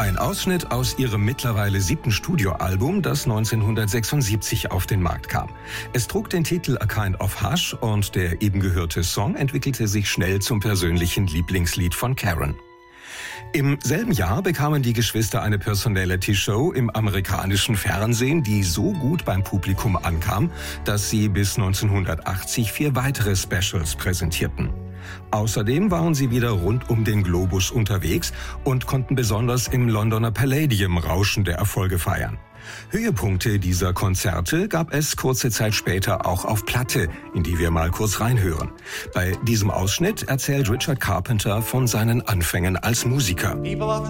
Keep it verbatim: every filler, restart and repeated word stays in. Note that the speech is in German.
Ein Ausschnitt aus ihrem mittlerweile siebten Studioalbum, das neunzehnhundertsechsundsiebzig auf den Markt kam. Es trug den Titel A Kind of Hush und der eben gehörte Song entwickelte sich schnell zum persönlichen Lieblingslied von Karen. Im selben Jahr bekamen die Geschwister eine Personality-Show im amerikanischen Fernsehen, die so gut beim Publikum ankam, dass sie bis neunzehnhundertachtzig vier weitere Specials präsentierten. Außerdem waren sie wieder rund um den Globus unterwegs und konnten besonders im Londoner Palladium rauschende Erfolge feiern. Höhepunkte dieser Konzerte gab es kurze Zeit später auch auf Platte, in die wir mal kurz reinhören. Bei diesem Ausschnitt erzählt Richard Carpenter von seinen Anfängen als Musiker. People often